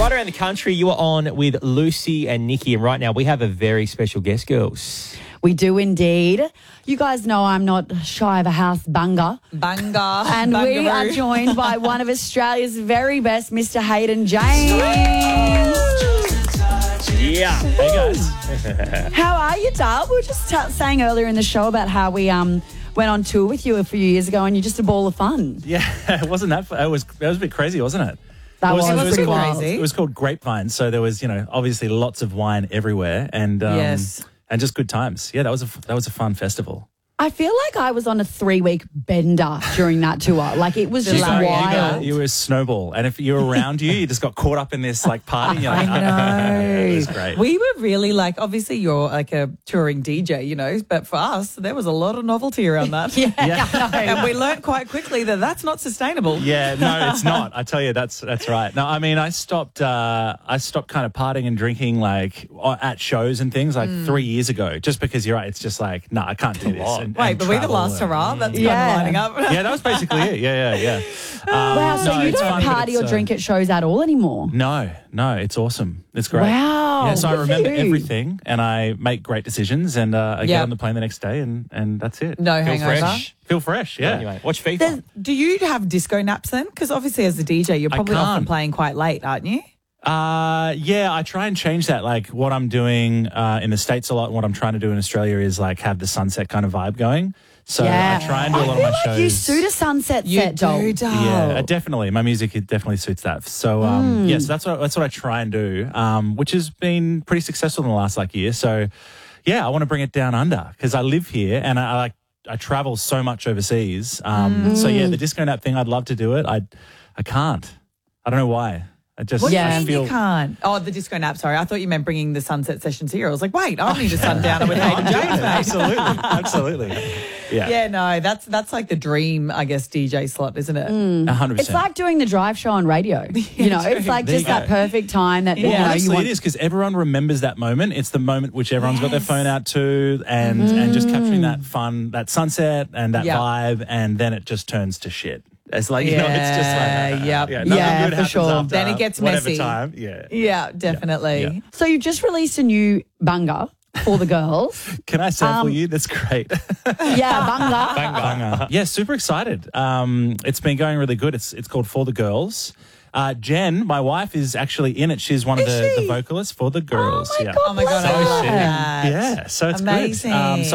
Right around the country, you are on with Lucy and Nikki, and right now we have a very special guest, girls. We do indeed. You guys know I'm not shy of a house banger. Banga. And we are joined by one of Australia's very best, Mr. Hayden James. Yeah. Hey, guys. How are you, Dub? We were just saying earlier in the show about how we went on tour with you a few years ago and you're just a ball of fun. Yeah, wasn't that? It was a bit crazy, wasn't it? That was pretty called, crazy. It was called Grapevine, so there was, obviously lots of wine everywhere, and Yes. and just good times. Yeah, that was a fun festival. I feel like I was on a 3-week bender during that tour. Like, it was just wild. You were a snowball, and if you were around you just got caught up in this party. And you're like, I know. It was great. We were really obviously you're like a touring DJ, but for us, there was a lot of novelty around that. Yeah. And we learnt quite quickly that that's not sustainable. Yeah, no, it's not. I tell you, that's right. No, I mean, I stopped kind of partying and drinking at shows and things 3 years ago, just because you're right. It's just no, I can't do this. Wait, but we the last hurrah? That's kind of lining up. Yeah, that was basically it. Yeah. Wow, so no, you it's don't fun, but party or it's, drink at shows at all anymore? No, it's awesome. It's great. Wow. Yeah, so I good for remember you. everything, and I make great decisions, and I get on the plane the next day, and that's it. No Feel hangover. fresh. Feel fresh, yeah. Anyway, watch FIFA. Do you have disco naps then? Because obviously as a DJ, you're probably often can't. playing quite late, aren't you? Yeah, I try and change that. What I'm doing in the States a lot, and what I'm trying to do in Australia is have the sunset kind of vibe going. So I try and do a lot of my shows. You suit a sunset set, doll. Yeah, definitely. My music, it definitely suits that. So, so that's what I try and do, which has been pretty successful in the last year. So, yeah, I want to bring it down under because I live here and I travel so much overseas. So, yeah, the disco nap thing, I'd love to do it. I can't. I don't know why. I just, What do I you mean feel you can't? Oh, the disco nap, sorry. I thought you meant bringing the sunset sessions here. I was like, wait, I need a sundowner with Hayden James, mate. absolutely. Yeah. Yeah, no, that's like the dream, I guess, DJ slot, isn't it? 100%. It's like doing the drive show on radio. It's like There just you that go. perfect time that you Honestly, want. it is because everyone remembers that moment. It's the moment which everyone's got their phone out to, and just capturing that fun, that sunset and that vibe, and then it just turns to shit. It's it's just nothing good happens sure. after Then it gets whatever messy. time. Yeah, definitely. Yeah. So you've just released a new banger for the girls. Can I sample you? That's great. Yeah, banger. Banger. Yeah, super excited. It's been going really good. It's called For the Girls. Jen, my wife, is actually in it. She's one of the vocalists for the girls. Oh my God, Oh my God, I bless love her. that. Yeah, so it's Amazing. good. So